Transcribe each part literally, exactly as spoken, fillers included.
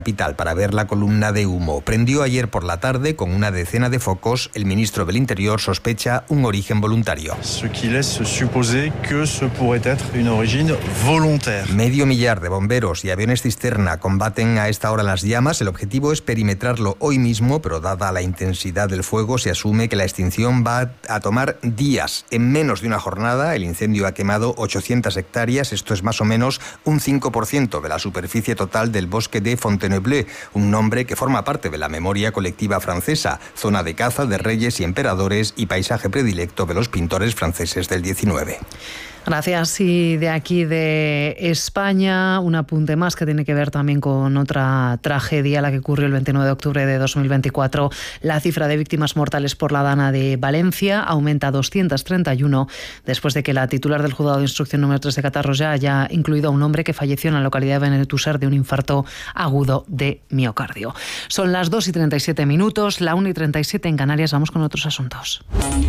capital para ver la columna de humo. Prendió ayer por la tarde con una decena de focos. El ministro del Interior sospecha un origen voluntario. Medio millar de bomberos y aviones cisterna combaten a esta hora las llamas. El objetivo es perimetrarlo hoy mismo, pero dada la intensidad del fuego se asume que la extinción va a tomar días. En menos de una jornada el incendio ha quemado ochocientas hectáreas. Esto es más o menos un cinco por ciento de la superficie total del bosque de Fontainebleau, un nombre que forma parte de la memoria colectiva francesa, zona de caza de reyes y emperadores y paisaje predilecto de los pintores franceses del diecinueve. Gracias. Y de aquí de España, un apunte más que tiene que ver también con otra tragedia, la que ocurrió el veintinueve de octubre de dos mil veinticuatro. La cifra de víctimas mortales por la Dana de Valencia aumenta a doscientos treinta y uno después de que la titular del juzgado de instrucción número tres de Catarroja haya incluido a un hombre que falleció en la localidad de Benetússer de un infarto agudo de miocardio. Son las dos y treinta y siete minutos, la una y treinta y siete en Canarias. Vamos con otros asuntos.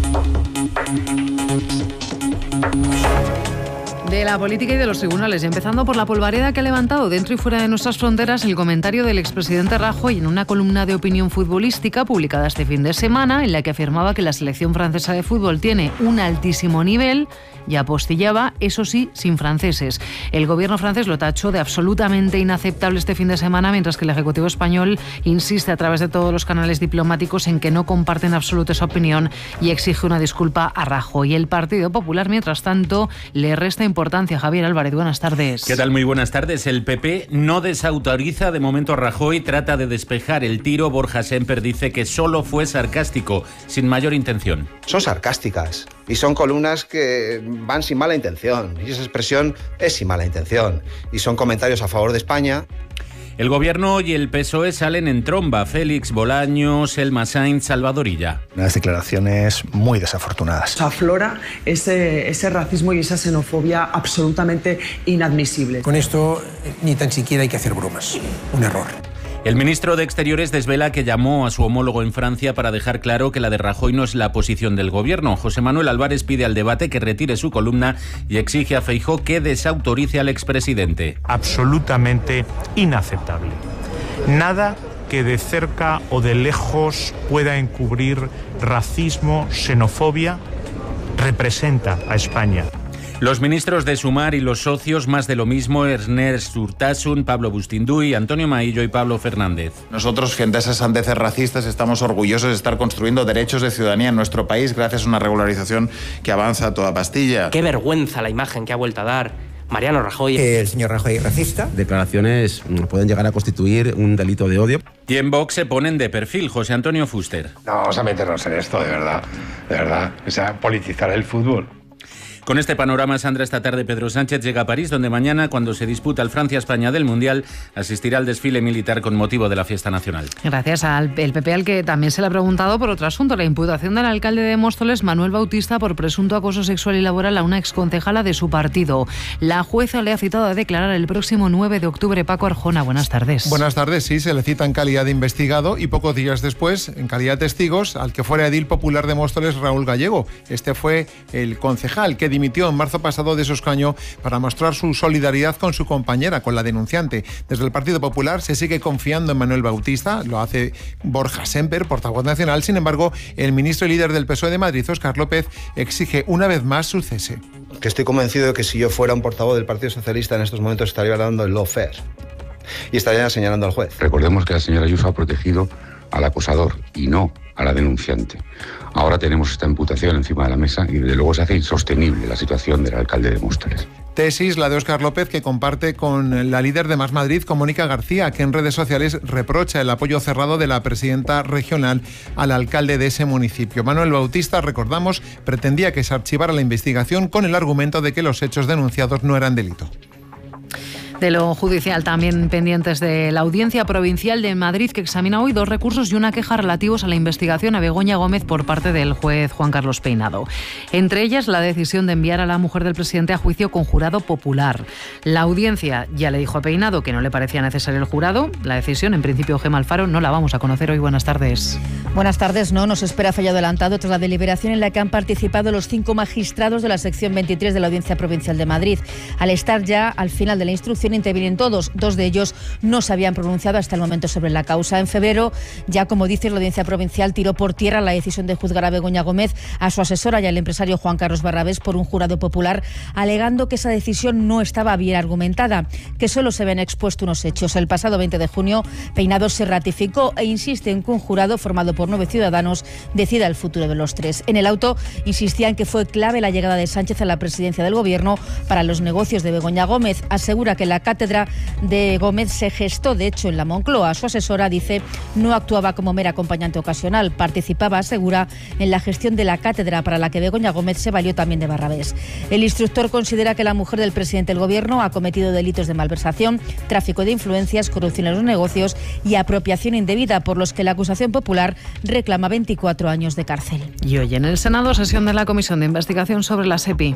De la política y de los tribunales, y empezando por la polvareda que ha levantado dentro y fuera de nuestras fronteras el comentario del expresidente Rajoy en una columna de opinión futbolística publicada este fin de semana, en la que afirmaba que la selección francesa de fútbol tiene un altísimo nivel y apostillaba, eso sí, sin franceses. El gobierno francés lo tachó de absolutamente inaceptable este fin de semana, mientras que el Ejecutivo español insiste a través de todos los canales diplomáticos en que no comparte en absoluto esa opinión y exige una disculpa a Rajoy. El Partido Popular, mientras tanto, le resta importancia. Javier Álvarez, buenas tardes. ¿Qué tal? Muy buenas tardes. El P P no desautoriza de momento a Rajoy, trata de despejar el tiro. Borja Semper dice que solo fue sarcástico, sin mayor intención. Son sarcásticas y son columnas que van sin mala intención, y esa expresión es sin mala intención, y son comentarios a favor de España. El Gobierno y el P S O E salen en tromba. Félix Bolaños, Selma Sainz, Salvador Illa. Unas declaraciones muy desafortunadas. Aflora ese, ese racismo y esa xenofobia absolutamente inadmisible. Con esto ni tan siquiera hay que hacer bromas. Un error. El ministro de Exteriores desvela que llamó a su homólogo en Francia para dejar claro que la de Rajoy no es la posición del Gobierno. José Manuel Álvarez pide al debate que retire su columna y exige a Feijóo que desautorice al expresidente. Absolutamente inaceptable. Nada que de cerca o de lejos pueda encubrir racismo, xenofobia, representa a España. Los ministros de Sumar y los socios, más de lo mismo, Ernest Urtasun, Pablo Bustinduy, Antonio Maillo y Pablo Fernández. Nosotros, frente a esas sandeces racistas, estamos orgullosos de estar construyendo derechos de ciudadanía en nuestro país gracias a una regularización que avanza a toda pastilla. Qué vergüenza la imagen que ha vuelto a dar Mariano Rajoy. El señor Rajoy es racista. Declaraciones pueden llegar a constituir un delito de odio. Y en Vox se ponen de perfil. José Antonio Fuster. No vamos a meternos en esto, de verdad. De verdad. O sea, politizar el fútbol. Con este panorama, Sandra, esta tarde Pedro Sánchez llega a París, donde mañana, cuando se disputa el Francia-España del Mundial, asistirá al desfile militar con motivo de la fiesta nacional. Gracias al el P P, al que también se le ha preguntado por otro asunto, la imputación del alcalde de Móstoles, Manuel Bautista, por presunto acoso sexual y laboral a una exconcejala de su partido. La jueza le ha citado a declarar el próximo nueve de octubre. Paco Arjona, buenas tardes. Buenas tardes, sí, se le cita en calidad de investigado y pocos días después, en calidad de testigos, al que fuera edil popular de Móstoles, Raúl Gallego. Este fue el concejal que dimitió en marzo pasado de su escaño para mostrar su solidaridad con su compañera, con la denunciante. Desde el Partido Popular se sigue confiando en Manuel Bautista, lo hace Borja Semper, portavoz nacional. Sin embargo, el ministro y líder del P S O E de Madrid, Óscar López, exige una vez más su cese. Que estoy convencido de que si yo fuera un portavoz del Partido Socialista en estos momentos estaría hablando del lawfare y estaría señalando al juez. Recordemos que la señora Ayuso ha protegido al acosador y no a la denunciante. Ahora tenemos esta imputación encima de la mesa y desde luego se hace insostenible la situación del alcalde de Móstoles. Tesis, la de Óscar López, que comparte con la líder de Más Madrid, con Mónica García, que en redes sociales reprocha el apoyo cerrado de la presidenta regional al alcalde de ese municipio. Manuel Bautista, recordamos, pretendía que se archivara la investigación con el argumento de que los hechos denunciados no eran delito. De lo judicial, también pendientes de la Audiencia Provincial de Madrid, que examina hoy dos recursos y una queja relativos a la investigación a Begoña Gómez por parte del juez Juan Carlos Peinado. Entre ellas, la decisión de enviar a la mujer del presidente a juicio con jurado popular. La Audiencia ya le dijo a Peinado que no le parecía necesario el jurado. La decisión, en principio, Gemma Alfaro, no la vamos a conocer hoy. Buenas tardes. Buenas tardes. No nos espera fallo adelantado tras la deliberación en la que han participado los cinco magistrados de la sección veintitrés de la Audiencia Provincial de Madrid. Al estar ya al final de la instrucción acusación intervienen todos. Dos de ellos no se habían pronunciado hasta el momento sobre la causa. En febrero, ya como dice, la Audiencia Provincial tiró por tierra la decisión de juzgar a Begoña Gómez, a su asesora y al empresario Juan Carlos Barrabés por un jurado popular, alegando que esa decisión no estaba bien argumentada, que solo se habían expuesto unos hechos. El pasado veinte de junio, Peinados se ratificó e insiste en que un jurado formado por nueve ciudadanos decida el futuro de los tres. En el auto insistían que fue clave la llegada de Sánchez a la presidencia del Gobierno para los negocios de Begoña Gómez. Asegura que la cátedra de Gómez se gestó, de hecho, en la Moncloa. Su asesora, dice, no actuaba como mera acompañante ocasional, participaba, asegura, en la gestión de la cátedra para la que Begoña Gómez se valió también de Barrabés. El instructor considera que la mujer del presidente del Gobierno ha cometido delitos de malversación, tráfico de influencias, corrupción en los negocios y apropiación indebida, por los que la acusación popular reclama veinticuatro años de cárcel. Y hoy en el Senado, sesión de la Comisión de Investigación sobre la SEPI.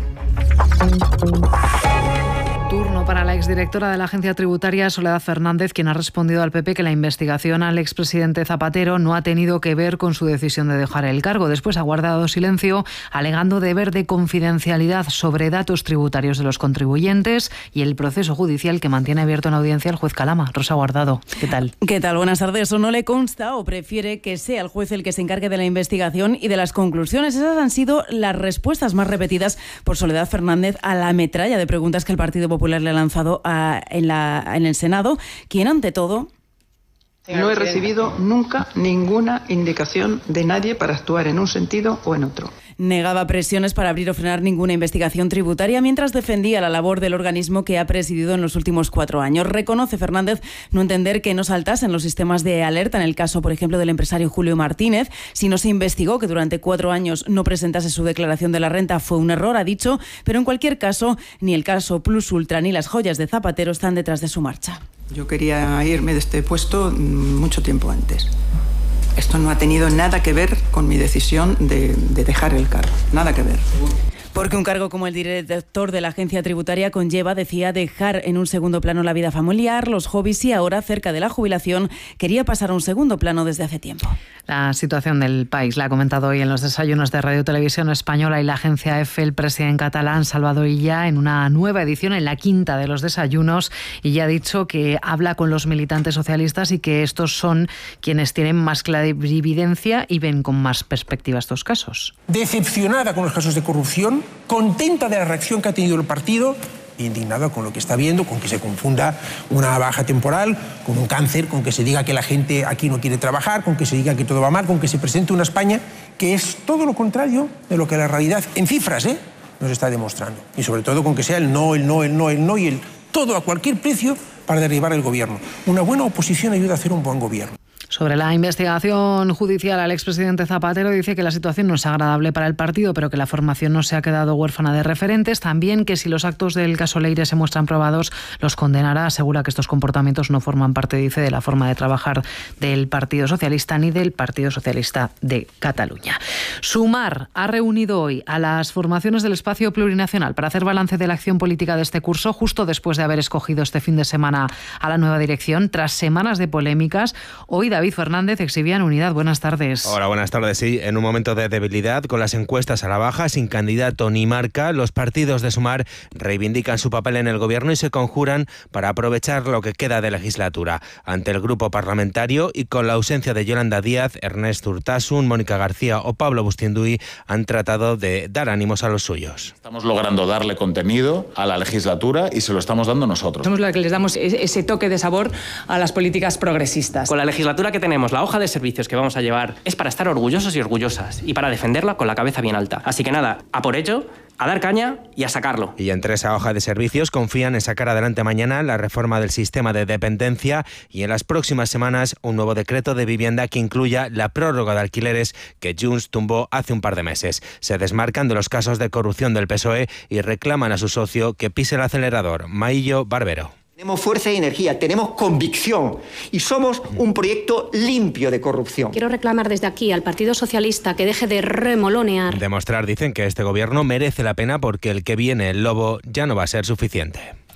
Turno para la exdirectora de la Agencia Tributaria, Soledad Fernández, quien ha respondido al P P que la investigación al expresidente Zapatero no ha tenido que ver con su decisión de dejar el cargo. Después ha guardado silencio, alegando deber de confidencialidad sobre datos tributarios de los contribuyentes y el proceso judicial que mantiene abierto en audiencia el juez Calama. Rosa Guardado, ¿qué tal? ¿Qué tal? Buenas tardes. ¿O no le consta o prefiere que sea el juez el que se encargue de la investigación y de las conclusiones? Esas han sido las respuestas más repetidas por Soledad Fernández a la metralla de preguntas que el Partido Popular le ha lanzado a, en, la, en el Senado, quien ante todo... No he recibido nunca ninguna indicación de nadie para actuar en un sentido o en otro. Negaba presiones para abrir o frenar ninguna investigación tributaria mientras defendía la labor del organismo que ha presidido en los últimos cuatro años. Reconoce Fernández no entender que no saltasen los sistemas de alerta en el caso, por ejemplo, del empresario Julio Martínez. Si no se investigó que durante cuatro años no presentase su declaración de la renta fue un error, ha dicho, pero en cualquier caso, ni el caso Plus Ultra ni las joyas de Zapatero están detrás de su marcha. Yo quería irme de este puesto mucho tiempo antes. Esto no ha tenido nada que ver con mi decisión de, de dejar el cargo. Nada que ver. Porque un cargo como el director de la agencia tributaria conlleva, decía, dejar en un segundo plano la vida familiar, los hobbies y ahora, cerca de la jubilación, quería pasar a un segundo plano desde hace tiempo. La situación del país la ha comentado hoy en los desayunos de Radio Televisión Española y la agencia EFE el presidente catalán Salvador Illa en una nueva edición, en la quinta de los desayunos, y ya ha dicho que habla con los militantes socialistas y que estos son quienes tienen más clarividencia y ven con más perspectiva estos casos. Decepcionada con los casos de corrupción, contenta de la reacción que ha tenido el partido, indignada con lo que está viendo, con que se confunda una baja temporal con un cáncer, con que se diga que la gente aquí no quiere trabajar, con que se diga que todo va mal, con que se presente una España que es todo lo contrario de lo que la realidad, en cifras, ¿eh?, nos está demostrando. Y sobre todo con que sea el no, el no, el no, el no y el todo a cualquier precio para derribar el gobierno. Una buena oposición ayuda a hacer un buen gobierno. Sobre la investigación judicial al expresidente Zapatero, dice que la situación no es agradable para el partido, pero que la formación no se ha quedado huérfana de referentes. También que si los actos del caso Leire se muestran probados, los condenará. Asegura que estos comportamientos no forman parte, dice, de la forma de trabajar del Partido Socialista ni del Partido Socialista de Cataluña. Sumar ha reunido hoy a las formaciones del espacio plurinacional para hacer balance de la acción política de este curso, justo después de haber escogido este fin de semana a la nueva dirección. Tras semanas de polémicas, hoy David Fernández exhibía en unidad. Buenas tardes. Hola, buenas tardes. Sí, en un momento de debilidad, con las encuestas a la baja, sin candidato ni marca, los partidos de Sumar reivindican su papel en el gobierno y se conjuran para aprovechar lo que queda de legislatura. Ante el grupo parlamentario y con la ausencia de Yolanda Díaz, Ernest Urtasun, Mónica García o Pablo Bustinduy han tratado de dar ánimos a los suyos. Estamos logrando darle contenido a la legislatura y se lo estamos dando nosotros. Somos los que les damos ese toque de sabor a las políticas progresistas. Con la legislatura que tenemos, la hoja de servicios que vamos a llevar es para estar orgullosos y orgullosas y para defenderla con la cabeza bien alta. Así que nada, a por ello, a dar caña y a sacarlo. Y entre esa hoja de servicios confían en sacar adelante mañana la reforma del sistema de dependencia y en las próximas semanas un nuevo decreto de vivienda que incluya la prórroga de alquileres que Junts tumbó hace un par de meses. Se desmarcan de los casos de corrupción del P S O E y reclaman a su socio que pise el acelerador. Maillo Barbero. Tenemos fuerza y energía, tenemos convicción y somos un proyecto limpio de corrupción. Quiero reclamar desde aquí al Partido Socialista que deje de remolonear. Demostrar, dicen, que este gobierno merece la pena porque el que viene, el lobo, ya no va a ser suficiente.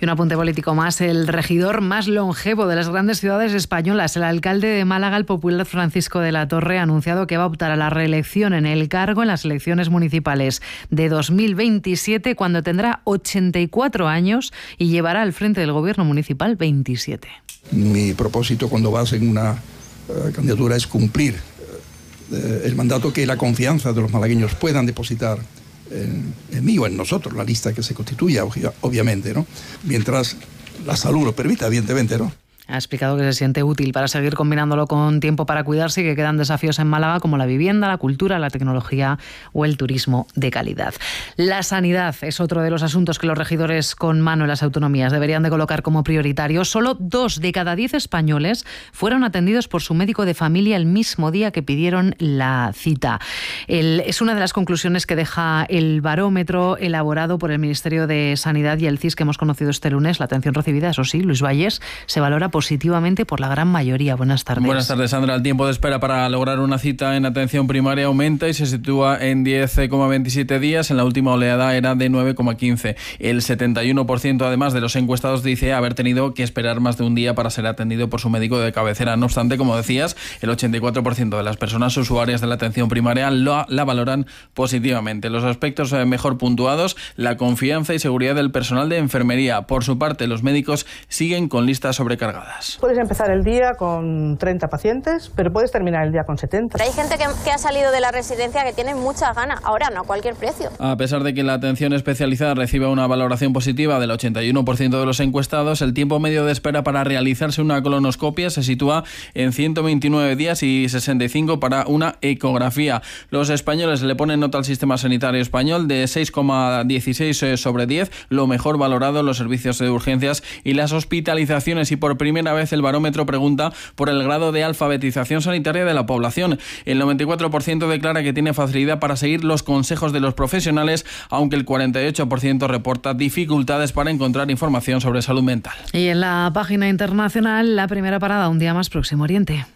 Y un apunte político más. El regidor más longevo de las grandes ciudades españolas, el alcalde de Málaga, el popular Francisco de la Torre, ha anunciado que va a optar a la reelección en el cargo en las elecciones municipales de dos mil veintisiete, cuando tendrá ochenta y cuatro años y llevará al frente del gobierno municipal veintisiete. Mi propósito cuando vas en una uh, candidatura es cumplir uh, el mandato, que la confianza de los malagueños puedan depositar en, en mí o en nosotros, la lista que se constituya, obviamente, ¿no? Mientras la salud lo permita, evidentemente, ¿no? Ha explicado que se siente útil para seguir combinándolo con tiempo para cuidarse y que quedan desafíos en Málaga como la vivienda, la cultura, la tecnología o el turismo de calidad. La sanidad es otro de los asuntos que los regidores con mano en las autonomías deberían de colocar como prioritario. Solo dos de cada diez españoles fueron atendidos por su médico de familia el mismo día que pidieron la cita. El, es una de las conclusiones que deja el barómetro elaborado por el Ministerio de Sanidad y el C I S que hemos conocido este lunes. La atención recibida, eso sí, Luis Valles, se valora positivamente por la gran mayoría. Buenas tardes. Buenas tardes, Sandra. El tiempo de espera para lograr una cita en atención primaria aumenta y se sitúa en diez coma veintisiete días. En la última oleada era de nueve coma quince. El setenta y uno por ciento además de los encuestados dice haber tenido que esperar más de un día para ser atendido por su médico de cabecera. No obstante, como decías, el ochenta y cuatro por ciento de las personas usuarias de la atención primaria lo, la valoran positivamente. Los aspectos mejor puntuados, la confianza y seguridad del personal de enfermería. Por su parte, los médicos siguen con listas sobrecargadas. Puedes empezar el día con treinta pacientes, pero puedes terminar el día con setenta. Hay gente que, que ha salido de la residencia que tiene muchas ganas. Ahora no a cualquier precio. A pesar de que la atención especializada recibe una valoración positiva del ochenta y uno por ciento de los encuestados, el tiempo medio de espera para realizarse una colonoscopia se sitúa en ciento veintinueve días y sesenta y cinco para una ecografía. Los españoles le ponen nota al sistema sanitario español de seis coma dieciséis sobre diez, lo mejor valorado en los servicios de urgencias y las hospitalizaciones, y por primera vez el barómetro pregunta por el grado de alfabetización sanitaria de la población. El noventa y cuatro por ciento declara que tiene facilidad para seguir los consejos de los profesionales, aunque el cuarenta y ocho por ciento reporta dificultades para encontrar información sobre salud mental. Y en la página internacional, la primera parada, un día más, Próximo Oriente.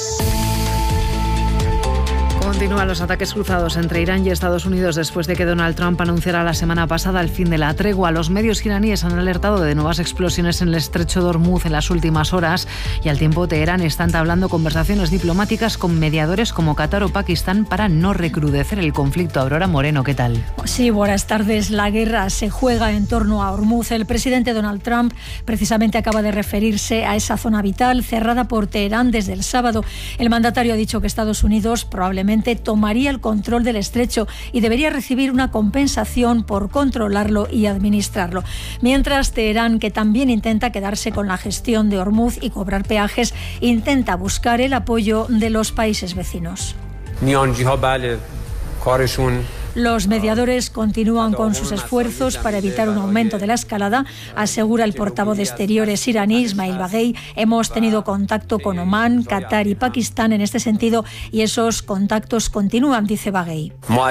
Continúan los ataques cruzados entre Irán y Estados Unidos después de que Donald Trump anunciara la semana pasada el fin de la tregua. Los medios iraníes han alertado de nuevas explosiones en el estrecho de Hormuz en las últimas horas y al tiempo Teherán está entablando conversaciones diplomáticas con mediadores como Qatar o Pakistán para no recrudecer el conflicto. Aurora Moreno, ¿qué tal? Sí, buenas tardes. La guerra se juega en torno a Hormuz. El presidente Donald Trump precisamente acaba de referirse a esa zona vital cerrada por Teherán desde el sábado. El mandatario ha dicho que Estados Unidos probablemente tomaría el control del estrecho y debería recibir una compensación por controlarlo y administrarlo. Mientras Teherán, que también intenta quedarse con la gestión de Hormuz y cobrar peajes, intenta buscar el apoyo de los países vecinos. Los mediadores continúan con sus esfuerzos para evitar un aumento de la escalada, asegura el portavoz de Exteriores iraní, Ismail Baghei. Hemos tenido contacto con Omán, Qatar y Pakistán en este sentido y esos contactos continúan, dice Baghei.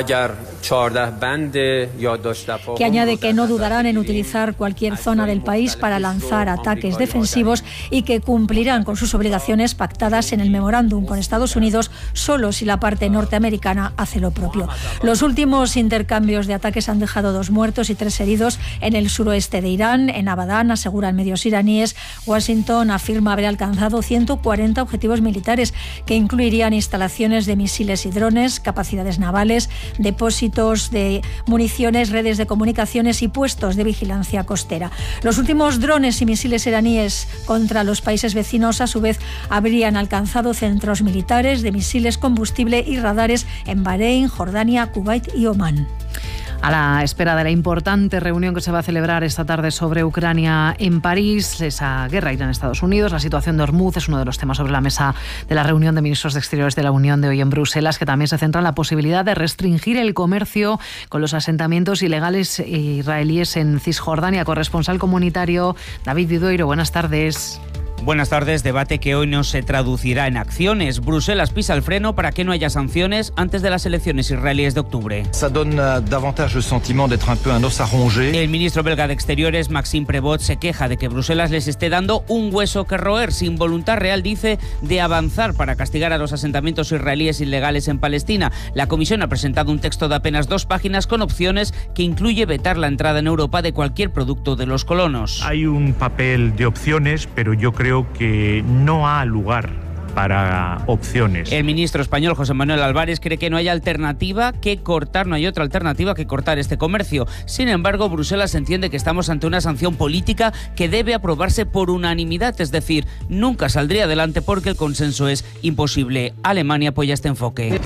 Que añade que no dudarán en utilizar cualquier zona del país para lanzar ataques defensivos y que cumplirán con sus obligaciones pactadas en el memorándum con Estados Unidos solo si la parte norteamericana hace lo propio. Los últimos Los intercambios de ataques han dejado dos muertos y tres heridos en el suroeste de Irán. En Abadán, aseguran medios iraníes, Washington afirma haber alcanzado ciento cuarenta objetivos militares que incluirían instalaciones de misiles y drones, capacidades navales, depósitos de municiones, redes de comunicaciones y puestos de vigilancia costera. Los últimos drones y misiles iraníes contra los países vecinos, a su vez, habrían alcanzado centros militares de misiles, combustible y radares en Bahrein, Jordania, Kuwait y Omán. A la espera de la importante reunión que se va a celebrar esta tarde sobre Ucrania en París, esa guerra Irán-Estados Unidos, la situación de Hormuz es uno de los temas sobre la mesa de la reunión de ministros de Exteriores de la Unión de hoy en Bruselas, que también se centra en la posibilidad de restringir el comercio con los asentamientos ilegales israelíes en Cisjordania. Corresponsal comunitario David Vidueiro, buenas tardes. Buenas tardes. Debate que hoy no se traducirá en acciones. Bruselas pisa el freno para que no haya sanciones antes de las elecciones israelíes de octubre. El ministro belga de Exteriores, Maxime Prévost, se queja de que Bruselas les esté dando un hueso que roer, sin voluntad real, dice, de avanzar para castigar a los asentamientos israelíes ilegales en Palestina. La Comisión ha presentado un texto de apenas dos páginas con opciones que incluye vetar la entrada en Europa de cualquier producto de los colonos. Hay un papel de opciones, pero yo creo que no ha lugar para opciones. El ministro español José Manuel Álvarez cree que no hay alternativa que cortar, no hay otra alternativa que cortar este comercio. Sin embargo, Bruselas entiende que estamos ante una sanción política que debe aprobarse por unanimidad, es decir, nunca saldría adelante porque el consenso es imposible. Alemania apoya este enfoque.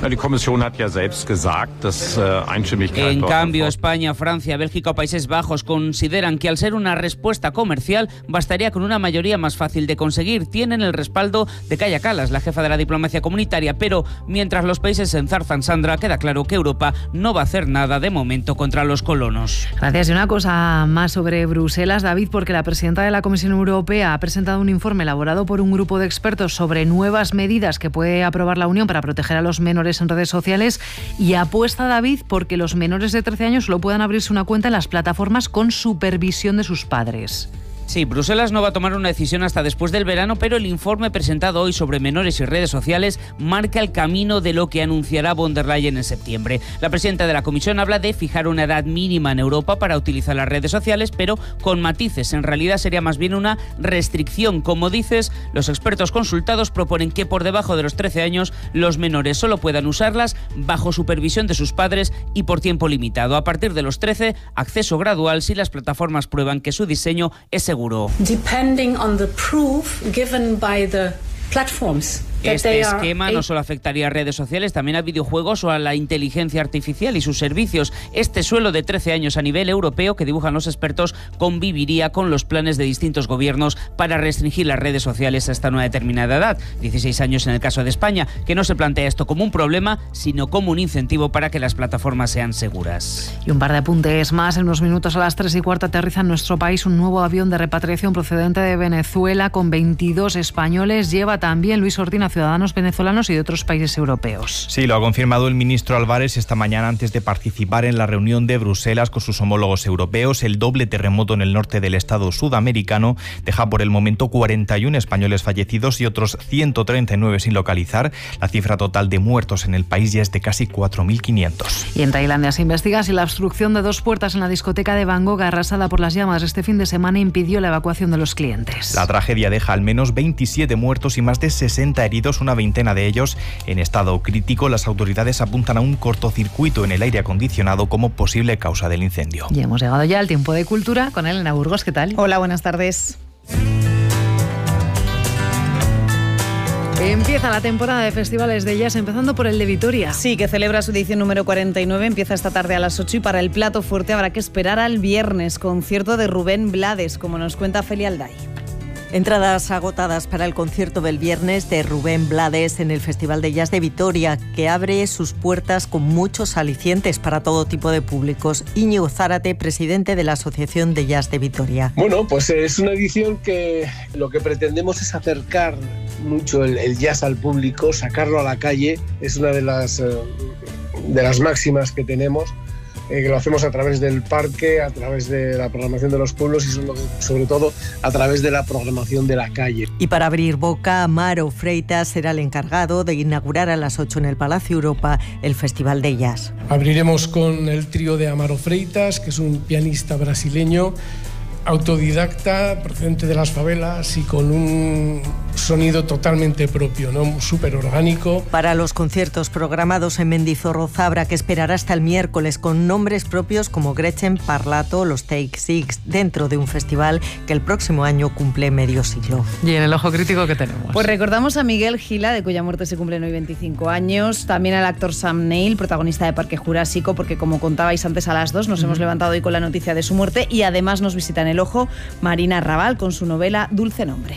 En cambio, España, Francia, Bélgica o Países Bajos consideran que al ser una respuesta comercial bastaría con una mayoría más fácil de conseguir. Tienen el respaldo de Kaja Kallas, la jefa de la diplomacia comunitaria, pero mientras los países se enzarzan, Sandra, queda claro que Europa no va a hacer nada de momento contra los colonos. Gracias. Y una cosa más sobre Bruselas, David, porque la presidenta de la Comisión Europea ha presentado un informe elaborado por un grupo de expertos sobre nuevas medidas que puede aprobar la Unión para proteger a los menores en redes sociales y apuesta, David, porque los menores de trece años solo puedan abrirse una cuenta en las plataformas con supervisión de sus padres. Sí, Bruselas no va a tomar una decisión hasta después del verano, pero el informe presentado hoy sobre menores y redes sociales marca el camino de lo que anunciará von der Leyen en septiembre. La presidenta de la Comisión habla de fijar una edad mínima en Europa para utilizar las redes sociales, pero con matices. En realidad sería más bien una restricción. Como dices, los expertos consultados proponen que por debajo de los trece años los menores solo puedan usarlas bajo supervisión de sus padres y por tiempo limitado. A partir de los trece, acceso gradual si las plataformas prueban que su diseño es seguro. Depending on the proof given by the platforms. Este esquema no solo afectaría a redes sociales, también a videojuegos o a la inteligencia artificial y sus servicios. Este suelo de trece años a nivel europeo que dibujan los expertos conviviría con los planes de distintos gobiernos para restringir las redes sociales hasta una determinada edad. dieciséis años en el caso de España, que no se plantea esto como un problema, sino como un incentivo para que las plataformas sean seguras. Y un par de apuntes más. En unos minutos a las tres y cuarto aterriza en nuestro país un nuevo avión de repatriación procedente de Venezuela con veintidós españoles. Lleva también Luis Ordina ciudadanos venezolanos y de otros países europeos. Sí, lo ha confirmado el ministro Álvarez esta mañana antes de participar en la reunión de Bruselas con sus homólogos europeos. El doble terremoto en el norte del estado sudamericano deja por el momento cuarenta y uno españoles fallecidos y otros ciento treinta y nueve sin localizar. La cifra total de muertos en el país ya es de casi cuatro mil quinientos. Y en Tailandia se investiga si la obstrucción de dos puertas en la discoteca de Bangkok arrasada por las llamas este fin de semana impidió la evacuación de los clientes. La tragedia deja al menos veintisiete muertos y más de sesenta heridos, una veintena de ellos en estado crítico. Las autoridades apuntan a un cortocircuito en el aire acondicionado como posible causa del incendio. Y hemos llegado ya al tiempo de cultura con Elena Burgos. ¿Qué tal? Hola, buenas tardes. Empieza la temporada de festivales de jazz, empezando por el de Vitoria. Sí, que celebra su edición número cuarenta y nueve, empieza esta tarde a las ocho y para el plato fuerte habrá que esperar al viernes, concierto de Rubén Blades, como nos cuenta Felia Alday. Entradas agotadas para el concierto del viernes de Rubén Blades en el Festival de Jazz de Vitoria, que abre sus puertas con muchos alicientes para todo tipo de públicos. Íñigo Zárate, presidente de la Asociación de Jazz de Vitoria. Bueno, pues es una edición que lo que pretendemos es acercar mucho el, el jazz al público, sacarlo a la calle. Es una de las, de las máximas que tenemos. Eh, que lo hacemos a través del parque, a través de la programación de los pueblos y sobre, sobre todo a través de la programación de la calle. Y para abrir boca, Amaro Freitas será el encargado de inaugurar a las ocho en el Palacio Europa el Festival de Jazz. Abriremos con el trío de Amaro Freitas, que es un pianista brasileño, autodidacta, procedente de las favelas y con un sonido totalmente propio, ¿no? Súper orgánico. Para los conciertos programados en Mendizorroza habrá que esperar hasta el miércoles con nombres propios como Gretchen Parlato, los Take Six, dentro de un festival que el próximo año cumple medio siglo. ¿Y en el ojo crítico qué tenemos? Pues recordamos a Miguel Gila, de cuya muerte se cumplen hoy veinticinco años, también al actor Sam Neill, protagonista de Parque Jurásico, porque como contabais antes a las dos, nos uh-huh. hemos levantado hoy con la noticia de su muerte y además nos visitan el ojo Marina Raval con su novela Dulce Nombre.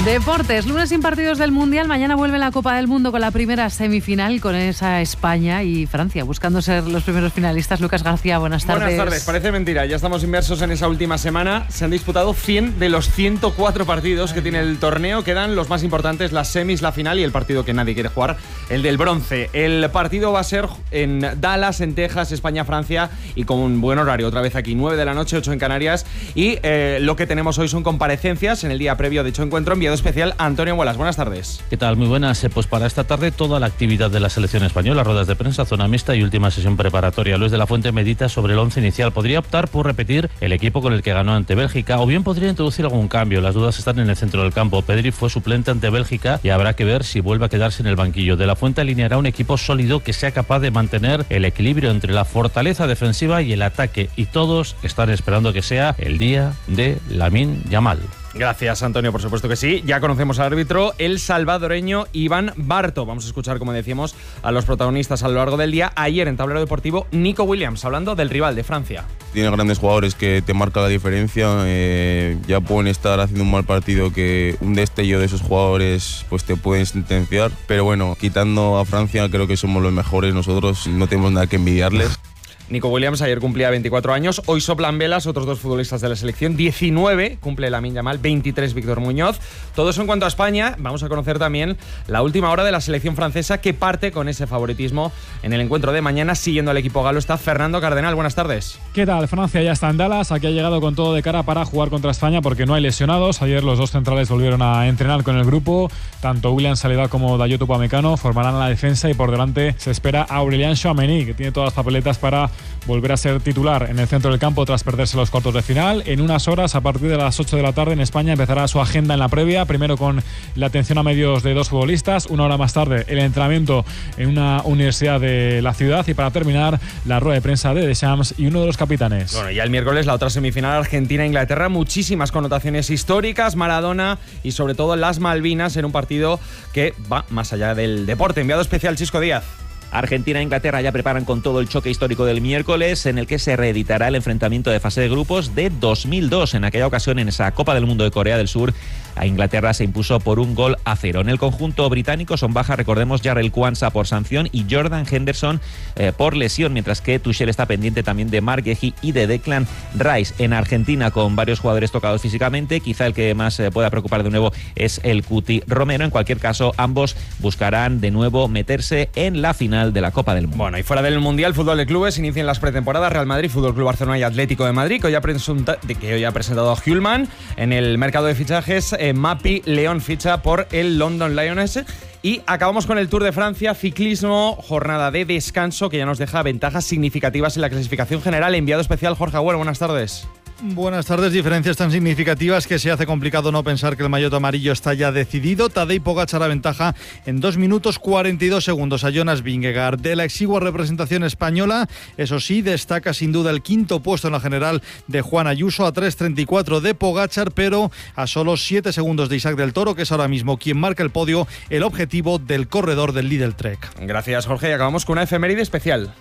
Deportes, lunes sin partidos del Mundial, mañana vuelve la Copa del Mundo con la primera semifinal, con esa España y Francia, buscando ser los primeros finalistas. Lucas García, buenas tardes. Buenas tardes, parece mentira, ya estamos inmersos en esa última semana. Se han disputado cien de los ciento cuatro partidos que tiene el torneo. Quedan los más importantes, las semis, la final y el partido que nadie quiere jugar, el del bronce. El partido va a ser en Dallas, en Texas, España-Francia, y con un buen horario, otra vez aquí, nueve de la noche, ocho en Canarias. Y eh, lo que tenemos hoy son comparecencias en el día previo de dicho encuentro. Enviado especial Antonio Bolas, buenas tardes. ¿Qué tal? Muy buenas. Pues para esta tarde toda la actividad de la selección española, ruedas de prensa, zona mixta y última sesión preparatoria. Luis de la Fuente medita sobre el once inicial. Podría optar por repetir el equipo con el que ganó ante Bélgica, o bien podría introducir algún cambio. Las dudas están en el centro del campo. Pedri fue suplente ante Bélgica y habrá que ver si vuelve a quedarse en el banquillo. De la Fuente alineará un equipo sólido que sea capaz de mantener el equilibrio entre la fortaleza defensiva y el ataque, y todos están esperando que sea el día de Lamine Yamal. Gracias, Antonio, por supuesto que sí. Ya conocemos al árbitro, el salvadoreño Iván Barto. Vamos a escuchar, como decíamos, a los protagonistas a lo largo del día. Ayer en Tablero Deportivo, Nico Williams, hablando del rival de Francia. Tiene grandes jugadores que te marcan la diferencia. Eh, ya pueden estar haciendo un mal partido que un destello de esos jugadores pues te pueden sentenciar. Pero bueno, quitando a Francia, creo que somos los mejores. Nosotros no tenemos nada que envidiarles. Nico Williams ayer cumplía veinticuatro años, hoy soplan velas otros dos futbolistas de la selección, diecinueve cumple Lamine Yamal, veintitrés Víctor Muñoz. Todo eso en cuanto a España. Vamos a conocer también la última hora de la selección francesa, que parte con ese favoritismo en el encuentro de mañana. Siguiendo al equipo galo está Fernando Cardenal, buenas tardes. ¿Qué tal? Francia ya está en Dallas, aquí ha llegado con todo de cara para jugar contra España porque no hay lesionados. Ayer los dos centrales volvieron a entrenar con el grupo, tanto William Saliba como Dayot Upamecano formarán la defensa, y por delante se espera a Aurélien Tchouaméni, que tiene todas las papeletas para volver a ser titular en el centro del campo tras perderse los cuartos de final. En unas horas, a partir de las ocho de la tarde en España, empezará su agenda en la previa, primero con la atención a medios de dos futbolistas, una hora más tarde el entrenamiento en una universidad de la ciudad, y para terminar la rueda de prensa de Deschamps y uno de los capitanes. Bueno, ya el miércoles la otra semifinal, Argentina-Inglaterra, muchísimas connotaciones históricas, Maradona y sobre todo las Malvinas, en un partido que va más allá del deporte. Enviado especial Chisco Díaz. Argentina e Inglaterra ya preparan con todo el choque histórico del miércoles, en el que se reeditará el enfrentamiento de fase de grupos de dos mil dos. En aquella ocasión, en esa Copa del Mundo de Corea del Sur, a Inglaterra se impuso por un gol a cero. En el conjunto británico son baja, recordemos, Jarrell Kwanza por sanción y Jordan Henderson eh, por lesión, mientras que Tuchel está pendiente también de Marc Guehi y de Declan Rice. En Argentina, con varios jugadores tocados físicamente, quizá el que más eh, pueda preocupar de nuevo es el Cuti Romero. En cualquier caso, ambos buscarán de nuevo meterse en la final de la Copa del Mundo. Bueno, y fuera del Mundial, fútbol de clubes, inician las pretemporadas Real Madrid, Fútbol Club Barcelona y Atlético de Madrid, que hoy ha, presunta, que hoy ha presentado a Hjulman. En el mercado de fichajes, eh, Mapi León ficha por el London Lions. Y acabamos con el Tour de Francia, ciclismo, jornada de descanso que ya nos deja ventajas significativas en la clasificación general. Enviado especial Jorge Agüero, buenas tardes. Buenas tardes. Diferencias tan significativas que se hace complicado no pensar que el maillot amarillo está ya decidido. Tadej Pogačar aventaja en dos minutos cuarenta y dos segundos a Jonas Vingegaard. De la exigua representación española, eso sí, destaca sin duda el quinto puesto en la general de Juan Ayuso, a tres treinta y cuatro de Pogačar, pero a solo siete segundos de Isaac del Toro, que es ahora mismo quien marca el podio, el objetivo del corredor del Lidl Trek. Gracias, Jorge. Y acabamos con una efeméride especial.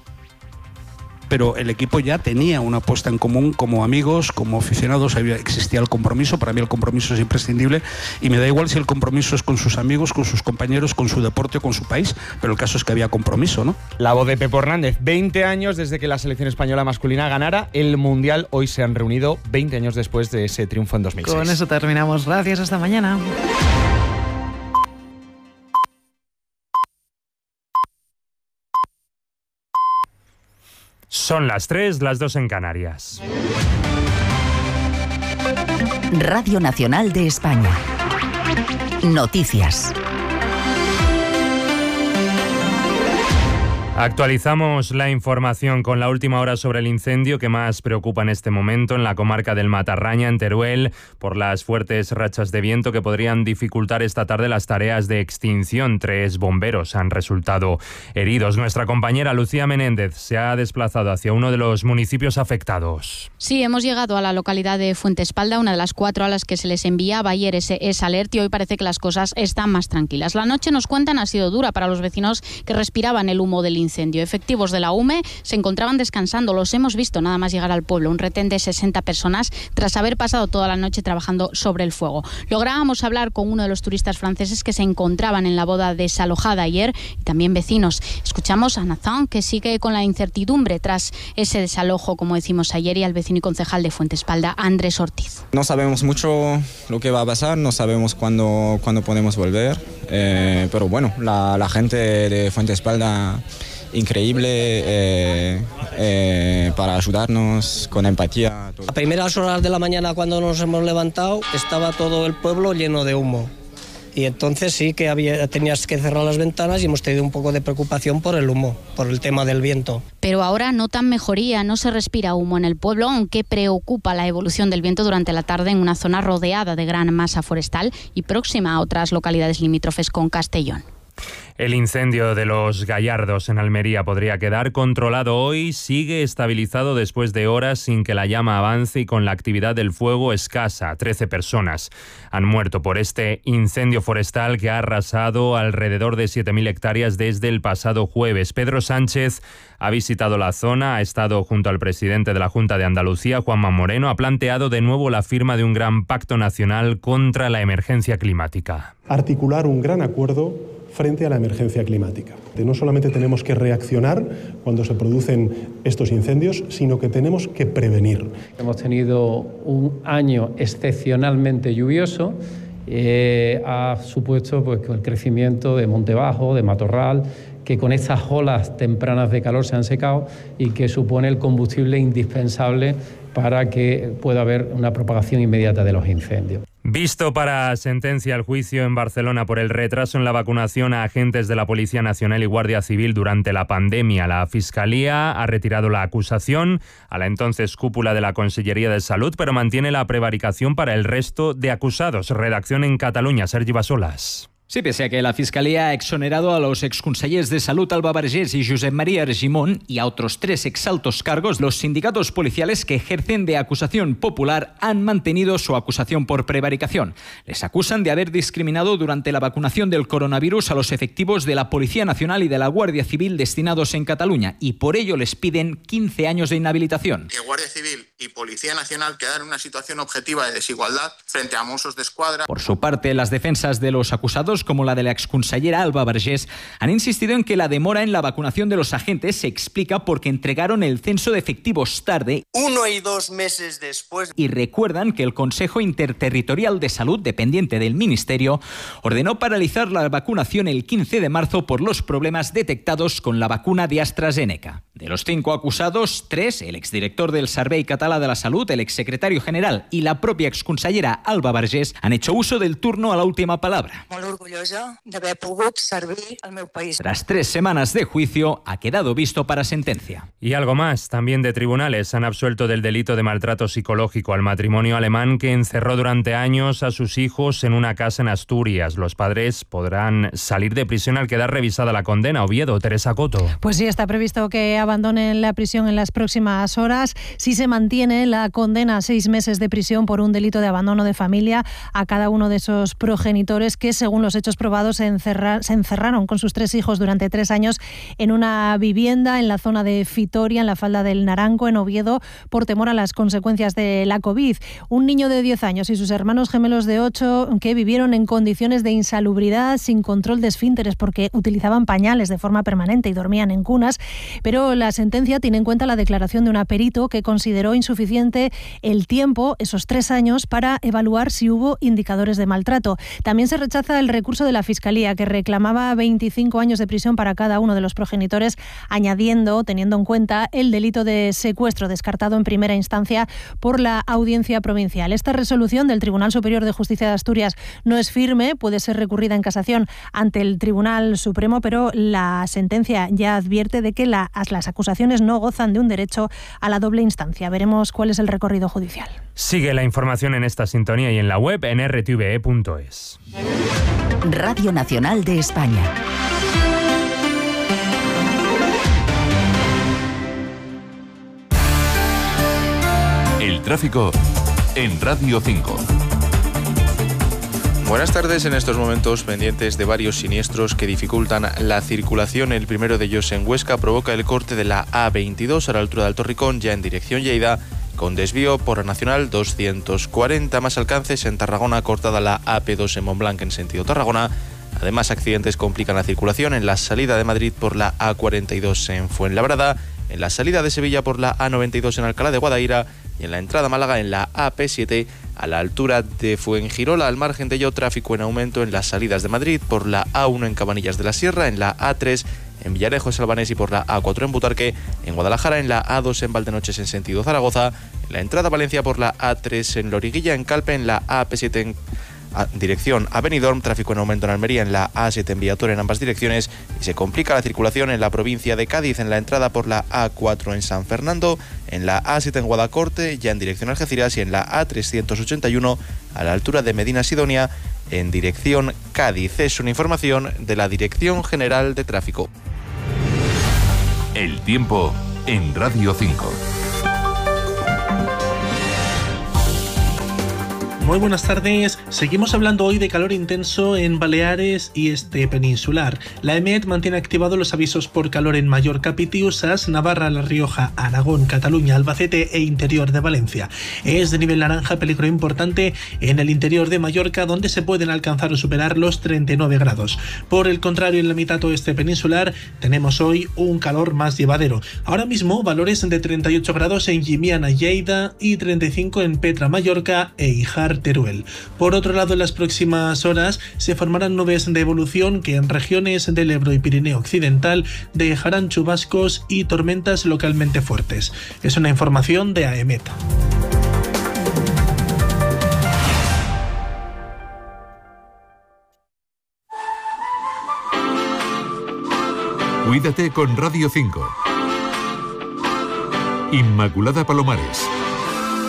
Pero el equipo ya tenía una apuesta en común como amigos, como aficionados, había, existía el compromiso. Para mí el compromiso es imprescindible y me da igual si el compromiso es con sus amigos, con sus compañeros, con su deporte o con su país, pero el caso es que había compromiso, ¿no? La voz de Pepe Hernández, veinte años desde que la selección española masculina ganara el Mundial. Hoy se han reunido veinte años después de ese triunfo en dos mil seis. Con eso terminamos. Gracias, hasta mañana. Son las tres, las dos en Canarias. Radio Nacional de España. Noticias. Actualizamos la información con la última hora sobre el incendio que más preocupa en este momento en la comarca del Matarraña, en Teruel, por las fuertes rachas de viento que podrían dificultar esta tarde las tareas de extinción. Tres bomberos han resultado heridos. Nuestra compañera Lucía Menéndez se ha desplazado hacia uno de los municipios afectados. Sí, hemos llegado a la localidad de Fuentespalda, una de las cuatro a las que se les enviaba ayer ese, ese alerta, y hoy parece que las cosas están más tranquilas. La noche, nos cuentan, ha sido dura para los vecinos que respiraban el humo del incendio. incendio. Efectivos de la U M E se encontraban descansando, los hemos visto nada más llegar al pueblo, un retén de sesenta personas tras haber pasado toda la noche trabajando sobre el fuego. Lográbamos hablar con uno de los turistas franceses que se encontraban en la boda desalojada ayer y también vecinos. Escuchamos a Nathan, que sigue con la incertidumbre tras ese desalojo, como decimos ayer, y al vecino y concejal de Fuentespalda, Andrés Ortiz. No sabemos mucho lo que va a pasar, no sabemos cuándo, cuándo podemos volver, eh, pero bueno, la, la gente de Fuentespalda increíble eh, eh, para ayudarnos con empatía. A primeras horas de la mañana, cuando nos hemos levantado, estaba todo el pueblo lleno de humo. Y entonces sí que había, tenías que cerrar las ventanas y hemos tenido un poco de preocupación por el humo, por el tema del viento. Pero ahora notan mejoría, no se respira humo en el pueblo, aunque preocupa la evolución del viento durante la tarde en una zona rodeada de gran masa forestal y próxima a otras localidades limítrofes con Castellón. El incendio de los Gallardos en Almería podría quedar controlado hoy. Sigue estabilizado después de horas sin que la llama avance y con la actividad del fuego escasa. trece personas han muerto por este incendio forestal que ha arrasado alrededor de siete mil hectáreas desde el pasado jueves. Pedro Sánchez ha visitado la zona, ha estado junto al presidente de la Junta de Andalucía, Juanma Moreno, ha planteado de nuevo la firma de un gran pacto nacional contra la emergencia climática. Articular un gran acuerdo frente a la emergencia climática. No solamente tenemos que reaccionar cuando se producen estos incendios, sino que tenemos que prevenir. Hemos tenido un año excepcionalmente lluvioso, eh, ha supuesto pues, el crecimiento de monte bajo, de matorral, que con estas olas tempranas de calor se han secado y que supone el combustible indispensable para que pueda haber una propagación inmediata de los incendios. Visto para sentencia el juicio en Barcelona por el retraso en la vacunación a agentes de la Policía Nacional y Guardia Civil durante la pandemia. La Fiscalía ha retirado la acusación a la entonces cúpula de la Consellería de Salud, pero mantiene la prevaricación para el resto de acusados. Redacción en Cataluña, Sergi Basolas. Sí, pese a que la Fiscalía ha exonerado a los exconsellers de Salud Alba Vergés y Josep María Argimon y a otros tres exaltos cargos, los sindicatos policiales que ejercen de acusación popular han mantenido su acusación por prevaricación. Les acusan de haber discriminado durante la vacunación del coronavirus a los efectivos de la Policía Nacional y de la Guardia Civil destinados en Cataluña y por ello les piden quince años de inhabilitación. Que Guardia Civil y Policía Nacional quedan en una situación objetiva de desigualdad frente a Mossos d'Esquadra. Por su parte, las defensas de los acusados, como la de la exconsellera Alba Vergés, han insistido en que la demora en la vacunación de los agentes se explica porque entregaron el censo de efectivos tarde, uno y dos meses después, y recuerdan que el Consejo Interterritorial de Salud, dependiente del Ministerio, ordenó paralizar la vacunación el quince de marzo por los problemas detectados con la vacuna de AstraZeneca. De los cinco acusados, tres, el exdirector del Servei Català de la Salut, el exsecretario general y la propia exconsellera Alba Vergés, han hecho uso del turno a la última palabra. Molt orgullosa d'haver pogut servir al meu país. Tras tres semanas de juicio, ha quedado visto para sentencia. Y algo más, también de tribunales, han absuelto del delito de maltrato psicológico al matrimonio alemán que encerró durante años a sus hijos en una casa en Asturias. Los padres podrán salir de prisión al quedar revisada la condena. Oviedo, Teresa Coto. Pues sí, está previsto que abandonen la prisión en las próximas horas si se mantiene la condena a seis meses de prisión por un delito de abandono de familia a cada uno de esos progenitores que, según los hechos probados, se, encerra, se encerraron con sus tres hijos durante tres años en una vivienda en la zona de Fitoria, en la falda del Naranco, en Oviedo, por temor a las consecuencias de la COVID. Un niño de diez años y sus hermanos gemelos de ocho que vivieron en condiciones de insalubridad, sin control de esfínteres, porque utilizaban pañales de forma permanente y dormían en cunas, pero la sentencia tiene en cuenta la declaración de un perito que consideró insuficiente el tiempo, esos tres años, para evaluar si hubo indicadores de maltrato. También se rechaza el recurso de la Fiscalía, que reclamaba veinticinco años de prisión para cada uno de los progenitores, añadiendo, teniendo en cuenta, el delito de secuestro descartado en primera instancia por la Audiencia Provincial. Esta resolución del Tribunal Superior de Justicia de Asturias no es firme, puede ser recurrida en casación ante el Tribunal Supremo, pero la sentencia ya advierte de que la, las acusaciones no gozan de un derecho a la doble instancia. Veremos cuál es el recorrido judicial. Sigue la información en esta sintonía y en la web en r t v e punto es. Radio Nacional de España. El tráfico en Radio cinco. Buenas tardes. En estos momentos pendientes de varios siniestros que dificultan la circulación. El primero de ellos en Huesca provoca el corte de la A veintidós a la altura de Altorricón, ya en dirección Lleida, con desvío por la Nacional doscientos cuarenta. Más alcances en Tarragona, cortada la A P dos en Montblanc en sentido Tarragona. Además, accidentes complican la circulación en la salida de Madrid por la A cuarenta y dos en Fuenlabrada, en la salida de Sevilla por la A noventa y dos en Alcalá de Guadaira y en la entrada a Málaga en la A P siete a la altura de Fuengirola. Al margen de ello, tráfico en aumento en las salidas de Madrid por la A uno en Cabanillas de la Sierra, en la A tres en Villarejo, Salvanés y por la A cuatro en Butarque, en Guadalajara, en la A dos en Valdenoches en sentido Zaragoza, en la entrada a Valencia por la A tres en Loriguilla, en Calpe, en la A P siete en A, dirección a Benidorm, tráfico en aumento en Almería, en la A siete en Viator en ambas direcciones, y se complica la circulación en la provincia de Cádiz, en la entrada por la A cuatro en San Fernando, en la A siete en Guadacorte, ya en dirección a Algeciras, y en la A trescientos ochenta y uno a la altura de Medina Sidonia, en dirección Cádiz. Es una información de la Dirección General de Tráfico. El tiempo en Radio cinco. Muy buenas tardes. Seguimos hablando hoy de calor intenso en Baleares y este peninsular. La EMET mantiene activados los avisos por calor en Mallorca, Pitiusas, Navarra, La Rioja, Aragón, Cataluña, Albacete e interior de Valencia. Es de nivel naranja, peligro importante en el interior de Mallorca, donde se pueden alcanzar o superar los treinta y nueve grados. Por el contrario, en la mitad oeste peninsular tenemos hoy un calor más llevadero. Ahora mismo valores de treinta y ocho grados en Llimiana, Lleida y treinta y cinco en Petra, Mallorca e Híjar, Teruel. Por otro lado, en las próximas horas se formarán nubes de evolución que en regiones del Ebro y Pirineo Occidental dejarán chubascos y tormentas localmente fuertes. Es una información de AEMET. Cuídate con Radio cinco. Inmaculada Palomares.